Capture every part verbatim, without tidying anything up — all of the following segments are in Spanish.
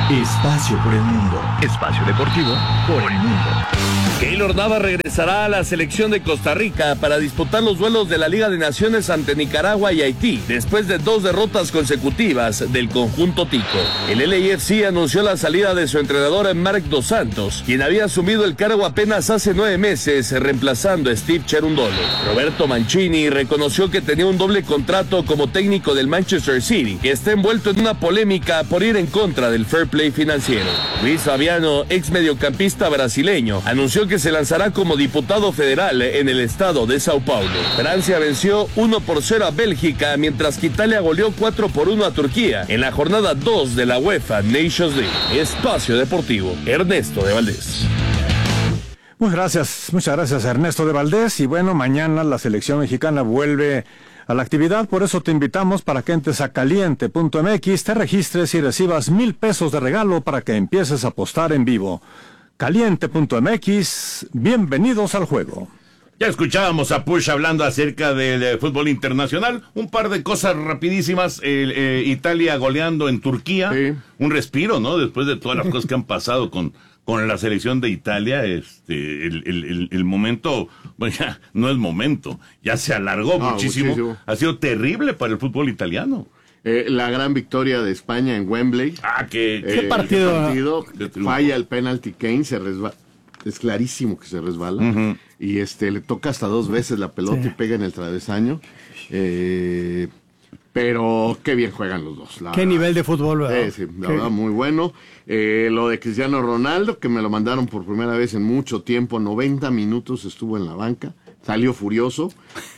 Espacio por el mundo. Espacio deportivo por el mundo. Keylor Navas regresará a la selección de Costa Rica para disputar los duelos de la Liga de Naciones ante Nicaragua y Haití, después de dos derrotas consecutivas del conjunto tico. El L A F C anunció la salida de su entrenador Marc Dos Santos, quien había asumido el cargo apenas hace nueve meses, reemplazando a Steve Cherundolo. Roberto Mancini reconoció que tenía un doble contrato como técnico del Manchester City, que está envuelto en una polémica por ir en contra del fair play financiero. Luis Fabiano, ex mediocampista brasileño, anunció que se lanzará como diputado federal en el estado de Sao Paulo. Francia venció uno por cero a Bélgica, mientras que Italia goleó cuatro por uno a Turquía en la jornada dos de la UEFA Nations League. Espacio Deportivo, Ernesto de Valdés. Muchas gracias, muchas gracias Ernesto de Valdés. Y bueno, mañana la selección mexicana vuelve a la actividad, por eso te invitamos para que entres a caliente punto m x, te registres y recibas mil pesos de regalo para que empieces a apostar en vivo. caliente punto m x, bienvenidos al juego. Ya escuchábamos a Push hablando acerca del de fútbol internacional, un par de cosas rapidísimas, eh, eh, Italia goleando en Turquía, sí. Un respiro, ¿no? Después de todas las cosas que han pasado con, con la selección de Italia, este, el, el, el, el momento, bueno, ya no es momento, ya se alargó ah, muchísimo. muchísimo, ha sido terrible para el fútbol italiano. Eh, la gran victoria de España en Wembley. Ah, que, eh, qué partido. partido falla el penalti Kane, se resbala. Es clarísimo que se resbala. Uh-huh. Y este le toca hasta dos veces la pelota sí. y pega en el travesaño. Eh, pero qué bien juegan los dos. La qué verdad. Nivel de fútbol, ¿verdad? Eh, sí, la verdad, muy bueno. Eh, lo de Cristiano Ronaldo, que me lo mandaron por primera vez en mucho tiempo, noventa minutos estuvo en la banca. Salió furioso,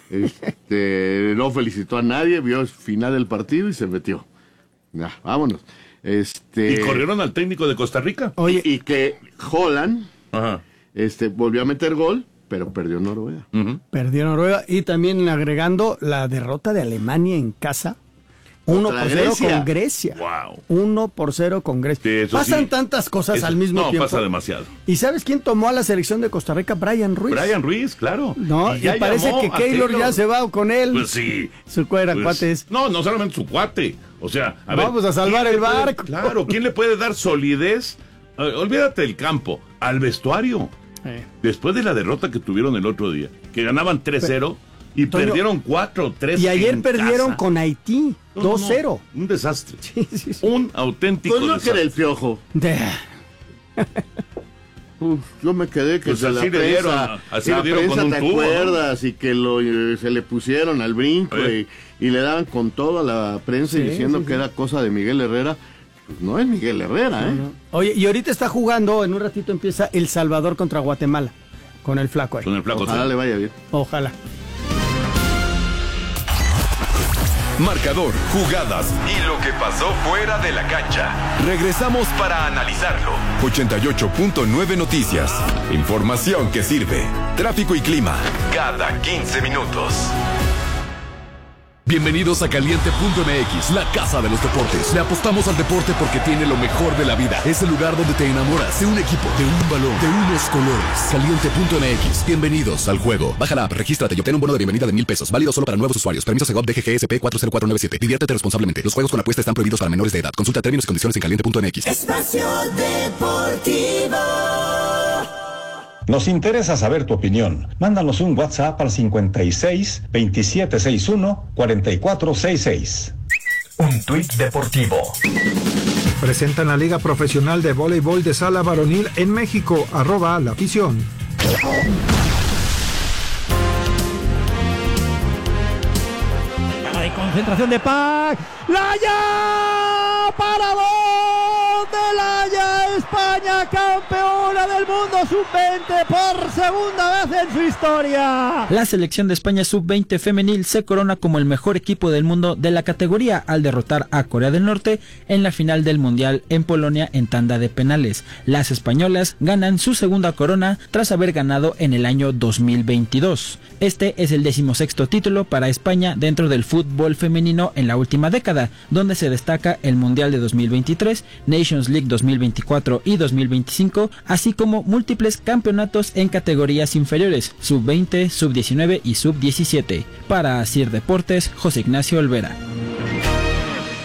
este, no felicitó a nadie, vio el final del partido y se metió. Ya, vámonos. Este, ¿Y corrieron al técnico de Costa Rica? Oye, y, y que Holland Ajá. este, volvió a meter gol, pero perdió Noruega. Uh-huh. Perdió Noruega y también agregando la derrota de Alemania en casa. Uno por cero con Grecia. Wow. Uno por cero con Grecia. Sí, Pasan sí. tantas cosas eso, al mismo no, tiempo. No, pasa demasiado. ¿Y sabes quién tomó a la selección de Costa Rica? Brian Ruiz. Brian Ruiz, claro. No, y, y parece que Keylor ya se va con él. Pues sí. Su cuera pues, cuates. No, no solamente su cuate. O sea, a Vamos ver, a salvar el barco. Puede, claro, ¿quién le puede dar solidez? Uh, olvídate del campo, al vestuario. Eh. Después de la derrota que tuvieron el otro día, que ganaban tres cero. Y Toño, perdieron cuatro tres. Y ayer perdieron casa. Con Haití, no, dos cero. No, un desastre. Sí, sí, sí. Un auténtico pues no desastre. Que era el Piojo. Uf, yo me quedé que pues se así la le prensa, dieron, así la le dieron prensa, con un ¿te tubo, acuerdas? ¿no? Y que lo, se le pusieron al brinco y, y le daban con todo a la prensa sí, diciendo sí, que sí. era cosa de Miguel Herrera. Pues no es Miguel Herrera, ¿eh? No, no. Oye, y ahorita está jugando, en un ratito empieza El Salvador contra Guatemala, con el flaco ahí. Con el flaco. Ojalá sí. le vaya bien. Ojalá. Marcador, jugadas y lo que pasó fuera de la cancha. Regresamos para analizarlo. ochenta y ocho punto nueve Noticias. Información que sirve. Tráfico y clima. Cada quince minutos. Bienvenidos a caliente punto m x, la casa de los deportes. Le apostamos al deporte porque tiene lo mejor de la vida. Es el lugar donde te enamoras de un equipo, de un balón, de unos colores. caliente punto m x. Bienvenidos al juego. Baja la app, regístrate y obtén un bono de bienvenida de mil pesos. Válido solo para nuevos usuarios. Permiso Segov D G G S P cuatro cero cuatro nueve siete. Diviértete responsablemente. Los juegos con apuesta están prohibidos para menores de edad. Consulta términos y condiciones en caliente punto m x. Espacio Deportivo. Nos interesa saber tu opinión. Mándanos un WhatsApp al cincuenta y seis, veintisiete sesenta y uno, cuarenta y cuatro sesenta y seis. Un tuit deportivo. Presentan la Liga Profesional de Voleibol de Sala Varonil en México. Arroba la afición. Hay concentración de Pac. ¡Laya! ¡Para gol de Laya! España campeona del mundo sub veinte por segunda vez en su historia. La selección de España sub veinte femenil se corona como el mejor equipo del mundo de la categoría al derrotar a Corea del Norte en la final del Mundial en Polonia en tanda de penales. Las españolas ganan su segunda corona tras haber ganado en el año dos mil veintidós. Este es el decimosexto título para España dentro del fútbol femenino en la última década, donde se destaca el Mundial de dos mil veintitrés, Nations League dos mil veinticuatro y dos mil veinticinco, así como múltiples campeonatos en categorías inferiores, sub veinte, sub diecinueve y sub diecisiete. Para Asir Deportes, José Ignacio Olvera.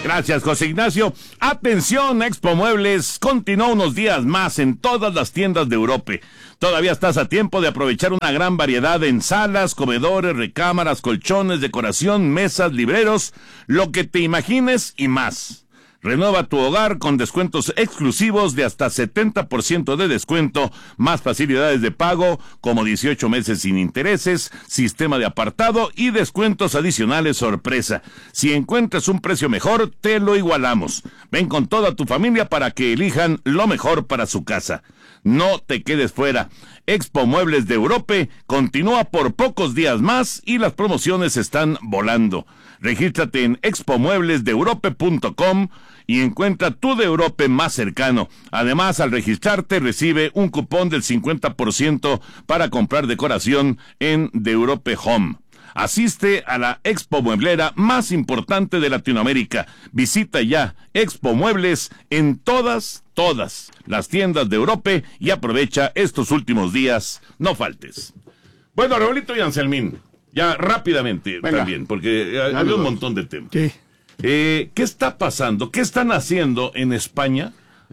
Gracias, José Ignacio. Atención, Expo Muebles continúa unos días más en todas las tiendas de Europa. Todavía estás a tiempo de aprovechar una gran variedad en salas, comedores, recámaras, colchones, decoración, mesas, libreros, lo que te imagines y más. Renueva tu hogar con descuentos exclusivos de hasta setenta por ciento de descuento, más facilidades de pago como dieciocho meses sin intereses, sistema de apartado y descuentos adicionales sorpresa. Si encuentras un precio mejor, te lo igualamos. Ven con toda tu familia para que elijan lo mejor para su casa. No te quedes fuera. Expo Muebles de Europa continúa por pocos días más y las promociones están volando. Regístrate en expo muebles de europa punto com y encuentra tu de Europa más cercano. Además, al registrarte, recibe un cupón del cincuenta por ciento para comprar decoración en The Europa Home. Asiste a la expo mueblera más importante de Latinoamérica. Visita ya Expo Muebles en todas, todas las tiendas de Europa y aprovecha estos últimos días. No faltes. Bueno, Raulito y Anselmín, ya rápidamente Venga. también, porque hay un montón de temas. Sí. Eh, ¿Qué está pasando? ¿Qué están haciendo en España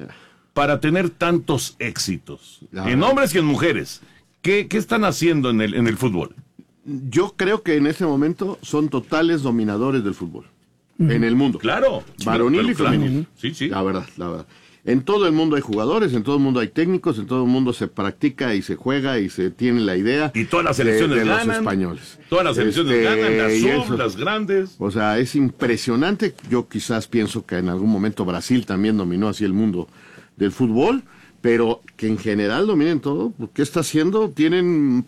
para tener tantos éxitos? Ya. En hombres y en mujeres. ¿Qué, qué están haciendo en el, en el fútbol? Yo creo que en este momento son totales dominadores del fútbol. Uh-huh. En el mundo. Claro. Varonil pero, y femenil. Claro. Sí, sí. La verdad, la verdad. En todo el mundo hay jugadores, en todo el mundo hay técnicos, en todo el mundo se practica y se juega y se tiene la idea. Y todas las selecciones de, de ganan. los españoles. Todas las selecciones este, ganan, las sub, eso, las grandes. O sea, es impresionante. Yo quizás pienso que en algún momento Brasil también dominó así el mundo del fútbol, pero que en general dominen todo. ¿Qué está haciendo? Tienen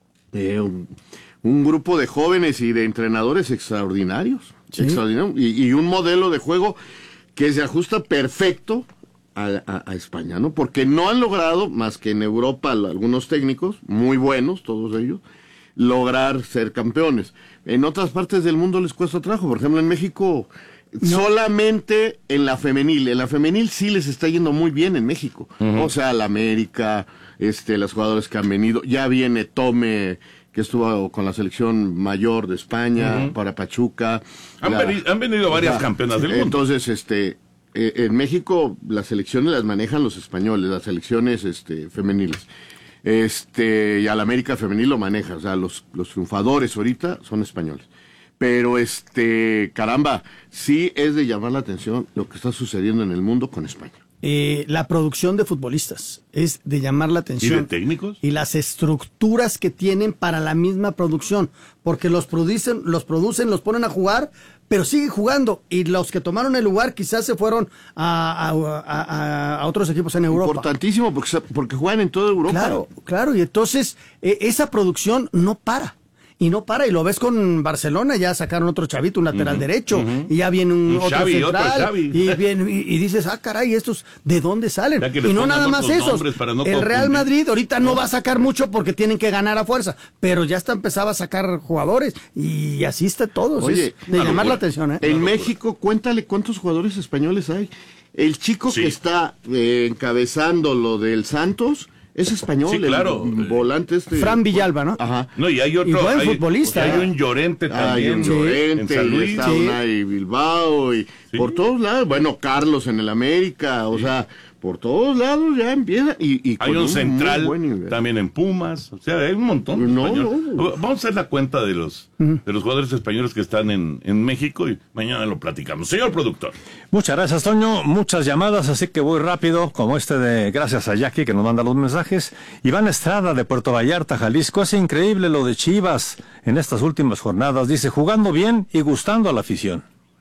eh, un, un grupo de jóvenes y de entrenadores extraordinarios. ¿Sí? extraordinarios y, y un modelo de juego que se ajusta perfecto A, a, a España, ¿no? Porque no han logrado, más que en Europa, algunos técnicos, muy buenos, todos ellos, lograr ser campeones. En otras partes del mundo les cuesta trabajo. Por ejemplo, en México, no. solamente en la femenil. En la femenil sí les está yendo muy bien en México. Uh-huh. O sea, la América, este, los jugadores que han venido. Ya viene Tome, que estuvo con la selección mayor de España, uh-huh. para Pachuca. Han, la, venido, han venido varias la, campeonas del mundo. Entonces, este... en México las selecciones las manejan los españoles, las selecciones este, femeniles. Este, y al América femenil lo maneja, o sea, los, los triunfadores ahorita son españoles. Pero este, caramba, sí es de llamar la atención lo que está sucediendo en el mundo con España. Eh, la producción de futbolistas es de llamar la atención. ¿Y de técnicos? Y las estructuras que tienen para la misma producción, porque los producen, los producen, los ponen a jugar, pero siguen jugando, y los que tomaron el lugar quizás se fueron a, a, a, a otros equipos en Europa. Importantísimo, porque, porque juegan en toda Europa. Claro, claro, y entonces eh, esa producción no para. Y no para, y lo ves con Barcelona, ya sacaron otro chavito, un lateral uh-huh, derecho, uh-huh. y ya viene un, un otro Xavi, central, otro y, viene, y, y dices, ah, caray, ¿estos de dónde salen? Y no nada más esos, no el Real Madrid ahorita no va a sacar mucho porque tienen que ganar a fuerza, pero ya está empezaba a sacar jugadores, y así está todo. Oye, es de llamar locura. la atención. ¿eh? En México, cuéntale cuántos jugadores españoles hay. El chico sí. que está eh, encabezando lo del Santos... es español, sí, claro. el volante este. Fran Villalba, ¿no? Ajá. No, y hay otro. Y buen hay, futbolista. Hay un Llorente también. Hay un Llorente, en San Luis. Está Sí. Unai Bilbao, y sí. por todos lados. Bueno, Carlos en el América, o sí. sea, por todos lados ya empieza. Y, y hay un, un central también en Pumas, o sea, hay un montón. No, no. Vamos a hacer la cuenta de los uh-huh. de los jugadores españoles que están en, en México y mañana lo platicamos. Señor productor. Muchas gracias, Toño. Muchas llamadas, así que voy rápido, como este de gracias a Jackie que nos manda los mensajes. Iván Estrada de Puerto Vallarta, Jalisco. Es increíble lo de Chivas en estas últimas jornadas. Dice, jugando bien y gustando a la afición.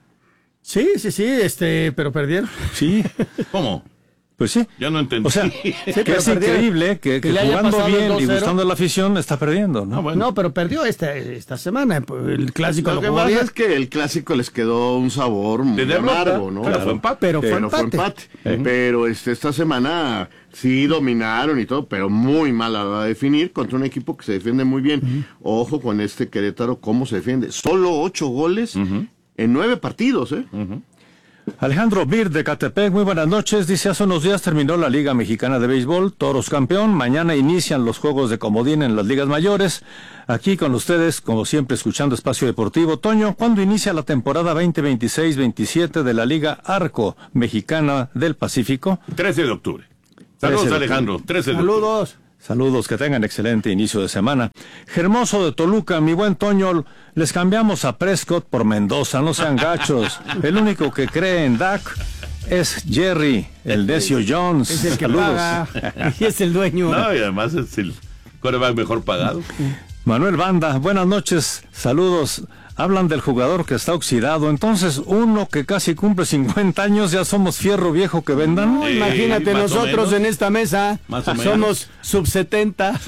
Sí, sí, sí, este, pero perdieron. Sí. ¿Cómo? Pues sí. Ya no entendí. O sea, sí, que es increíble que, que, que jugando bien y gustando a la afición está perdiendo, ¿no? Ah, bueno. No, pero perdió esta, esta semana. El clásico lo, lo que pasa es que el clásico les quedó un sabor muy de amargo, ¿no? Claro, fue empate. Pero fue pero empate. Fue empate. Uh-huh. Pero este, esta semana sí dominaron y todo, pero muy mal a la hora de definir contra un equipo que se defiende muy bien. Uh-huh. Ojo con este Querétaro, cómo se defiende. Solo ocho goles uh-huh. en nueve partidos, ¿eh? Uh-huh. Alejandro Bir de Catepec, muy buenas noches. Dice, hace unos días terminó la Liga Mexicana de Béisbol, Toros campeón. Mañana inician los juegos de comodín en las ligas mayores. Aquí con ustedes, como siempre, escuchando Espacio Deportivo. Toño, ¿cuándo inicia la temporada veinte veintiséis veintisiete de la Liga Arco Mexicana del Pacífico? trece de octubre. Saludos, Alejandro. trece de octubre. Saludos. Saludos, que tengan excelente inicio de semana. Hermoso de Toluca, mi buen Toño, les cambiamos a Prescott por Mendoza, no sean gachos. El único que cree en Dak es Jerry, el necio Jones. Es el que Saludos. paga y es el dueño. No, y además es el quarterback mejor pagado. Manuel Banda, buenas noches, saludos. Hablan del jugador que está oxidado, entonces uno que casi cumple cincuenta años, ¿ya somos fierro viejo que vendan? No, imagínate, más o nosotros menos. en esta mesa Más o menos. somos sub setenta.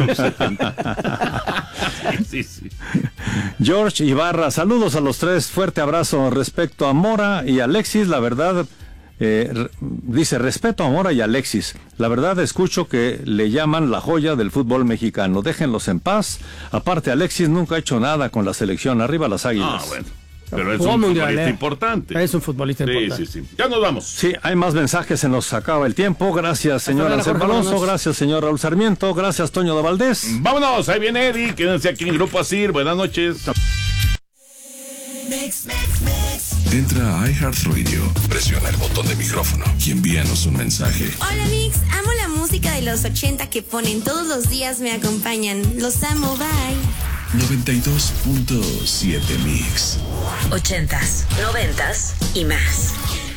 Sí, sí. George Ibarra, saludos a los tres, fuerte abrazo. Respecto a Mora y Alexis, la verdad, eh, re- dice, respeto a Mora y Alexis, la verdad escucho que le llaman la joya del fútbol mexicano, déjenlos en paz. Aparte, Alexis nunca ha hecho nada con la selección, arriba las Águilas. Ah, bueno. Pero es Jugó un mundial, futbolista eh. importante. Es un futbolista Sí, importante. sí, sí. Ya nos vamos. Sí, hay más mensajes, se nos acaba el tiempo. Gracias, señor luego, Anselmo Jorge, Alonso, vámonos. gracias, señor Raúl Sarmiento, gracias, Toño de Valdés. Vámonos, ahí viene Eddie. Quédense aquí en Grupo Asir. Buenas noches. Mix, mix, mix. Entra a iHeartRadio, presiona el botón de micrófono y envíanos un mensaje. Hola Mix, amo la música de los ochenta que ponen todos los días, me acompañan. Los amo, bye. noventa y dos punto siete Mix. Ochentas, noventas y más.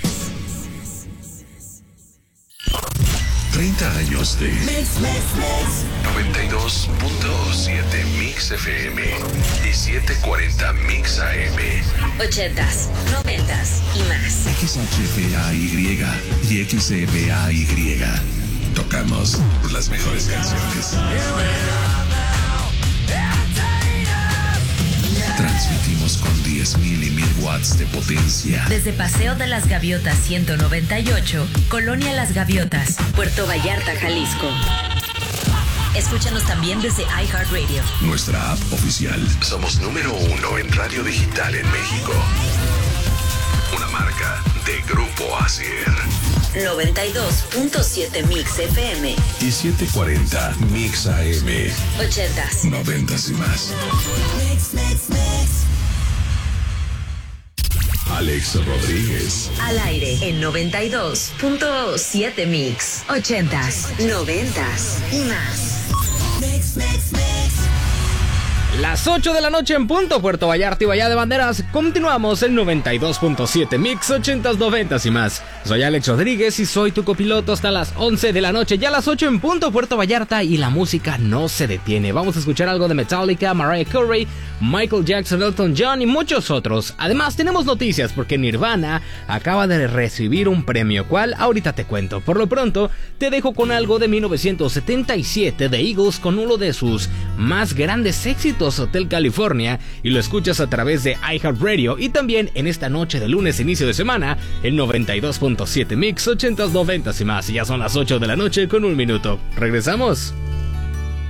treinta años de Mix, mix, mix. noventa y dos punto siete Mix F M y setecientos cuarenta Mix A M. Ochentas, noventas y más. X H P A Y y X E P A Y. Tocamos las mejores canciones. Transmitimos con diez mil y mil watts de potencia. Desde Paseo de las Gaviotas ciento noventa y ocho, Colonia Las Gaviotas, Puerto Vallarta, Jalisco. Escúchanos también desde iHeartRadio. Nuestra app oficial. Somos número uno en radio digital en México. Una marca de Grupo Asir. noventa y dos punto siete Mix F M. Y setecientos cuarenta Mix A M. Ochentas. Noventas y más. Mix, mix, mix. Alex Rodríguez. Al aire en noventa y dos punto siete Mix. Ochentas, noventas y más. Mix, mix, mix. Las ocho de la noche en punto, Puerto Vallarta y Bahía de Banderas. Continuamos en noventa y dos punto siete Mix, ochentas, noventas y más. Soy Alex Rodríguez y soy tu copiloto hasta las once de la noche. Ya a las ocho en punto, Puerto Vallarta, y la música no se detiene. Vamos a escuchar algo de Metallica, Mariah Carey, Michael Jackson, Elton John y muchos otros. Además, tenemos noticias porque Nirvana acaba de recibir un premio. ¿Cuál? Ahorita te cuento. Por lo pronto, te dejo con algo de mil novecientos setenta y siete de Eagles con uno de sus más grandes éxitos, Hotel California, y lo escuchas a través de iHeartRadio y también en esta noche de lunes, inicio de semana, en noventa y dos punto siete Mix, ochentas, noventas y más. Y ya son las ocho de la noche con un minuto. ¿Regresamos?